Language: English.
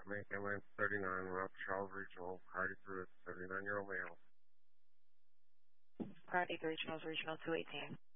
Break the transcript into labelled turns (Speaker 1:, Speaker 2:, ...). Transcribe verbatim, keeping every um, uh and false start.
Speaker 1: Make Airlines thirty-nine, Route Charles Regional, Cardiff Route, seventy-nine-year-old male.
Speaker 2: Cardiff Regional, Regional two eighteen.